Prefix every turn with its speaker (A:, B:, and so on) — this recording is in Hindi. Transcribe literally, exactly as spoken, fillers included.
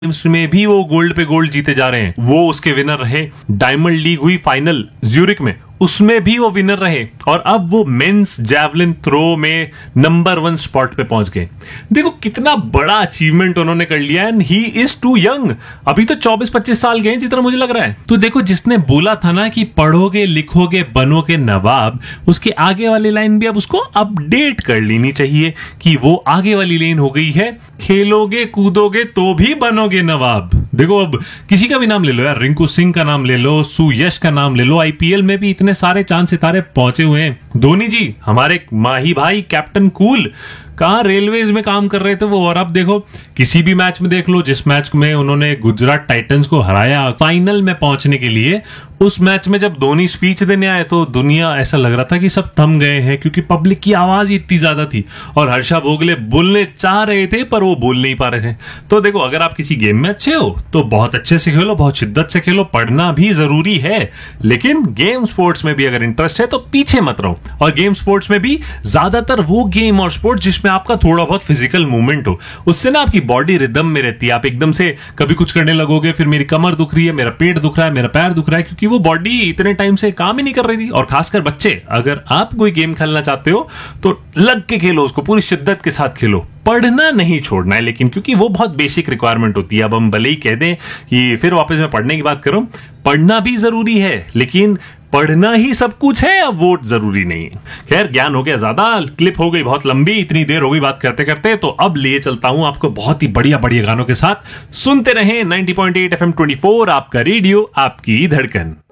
A: गेम्स में भी वो गोल्ड पे गोल्ड जीते जा रहे हैं। वो उसके विनर रहे। डायमंड लीग हुई फाइनल ज्यूरिक में, उसमें भी वो विनर रहे। और अब वो मेंस जैवलिन थ्रो में नंबर वन स्पॉट पे पहुंच गए। देखो कितना बड़ा अचीवमेंट उन्होंने कर लिया। And he is to young, अभी तो चौबीस पच्चीस साल के हैं जितना मुझे लग रहा है। तो देखो, जिसने बोला था ना कि पढ़ोगे लिखोगे बनोगे नवाब, उसके आगे वाली लाइन भी अब उसको अपडेट कर लेनी चाहिए कि वो आगे वाली लाइन हो गई है, खेलोगे कूदोगे तो भी बनोगे नवाब। देखो, अब किसी का भी नाम ले लो यार, रिंकू सिंह का नाम ले लो, सुयश का नाम ले लो, आईपीएल में भी इतने सारे चांद सितारे पहुंचे हुए हैं। धोनी जी, हमारे माही भाई कैप्टन कूल, कहां रेलवेज में काम कर रहे थे वो, और अब देखो किसी भी मैच में देख लो, जिस मैच में उन्होंने गुजरात टाइटंस को हराया फाइनल में पहुंचने के लिए, उस मैच में जब धोनी स्पीच देने आए तो दुनिया ऐसा लग रहा था कि सब थम गए हैं, क्योंकि पब्लिक की आवाज ही इतनी ज्यादा थी। और हर्षा भोगले बोलने चाह रहे थे पर वो बोल नहीं पा रहे थे। तो देखो, अगर आप किसी गेम में अच्छे हो तो बहुत अच्छे से खेलो, बहुत शिद्दत से खेलो, पढ़ना भी जरूरी है, लेकिन गेम स्पोर्ट्स में भी अगर इंटरेस्ट है तो पीछे मत रहो। और गेम स्पोर्ट्स में भी ज्यादातर वो गेम और स्पोर्ट्स जिसमें आपका थोड़ा बहुत फिजिकल मूवमेंट हो, उससे ना आपकी बॉडी रिदम में रहती है। आप एकदम से कभी कुछ करने लगोगे, फिर मेरी कमर दुख रही है, मेरा पेट दुख रहा है, मेरा पैर दुख रहा है, क्योंकि वो बॉडी इतने टाइम से काम ही नहीं कर रही थी। और खासकर बच्चे, अगर आप कोई गेम खेलना चाहते हो तो लग के खेलो, उसको पूरी शिद्दत के साथ खेलो। पढ़ना नहीं छोड़ना है लेकिन, क्योंकि वो बहुत बेसिक रिक्वायरमेंट होती है। अब हम भले ही कह दें कि फिर वापस मैं पढ़ने की बात करूं, पढ़ना भी जरूरी है, लेकिन पढ़ना ही सब कुछ है, अब वो जरूरी नहीं है। खैर, ज्ञान हो गया ज्यादा, क्लिप हो गई बहुत लंबी, इतनी देर हो गई बात करते करते। तो अब लिए चलता हूं आपको बहुत ही बढ़िया बढ़िया गानों के साथ। सुनते रहें ninety point eight F M twenty four, आपका रेडियो आपकी धड़कन।